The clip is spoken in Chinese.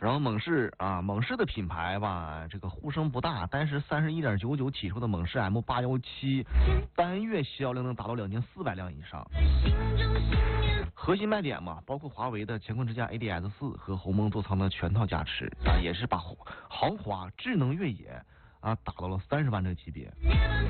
然后猛士的品牌吧，这个呼声不大，但是31.99起售的猛士 M817，单月销量能达到2400辆以上。核心卖点嘛，包括华为的乾坤支架 ADS4和鸿蒙座舱的全套加持也是把豪华智能越野打到了30万这个级别。